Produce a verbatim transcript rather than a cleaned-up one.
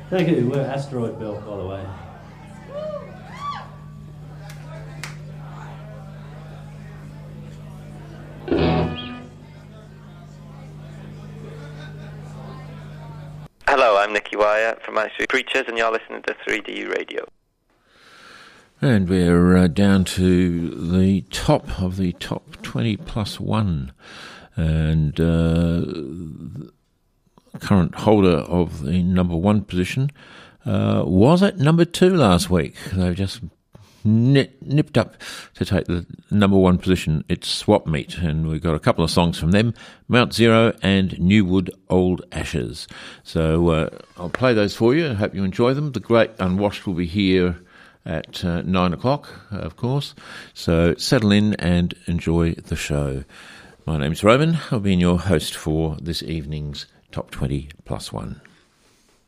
Thank you. We're Asteroid Belt, by the way. Hello, I'm Nicky Wire from My Street Preachers, and you're listening to three D U Radio. And we're uh, down to the top of the top twenty plus one. And uh, current holder of the number one position uh, was at number two last week. They've just nip, nipped up to take the number one position. It's Swap Meet, and we've got a couple of songs from them, Mount Zero and Newwood Old Ashes. So uh, I'll play those for you. I hope you enjoy them. The Great Unwashed will be here at uh, nine o'clock, of course. So settle in and enjoy the show. My name's Roman. I'll be your host for this evening's Top twenty Plus One.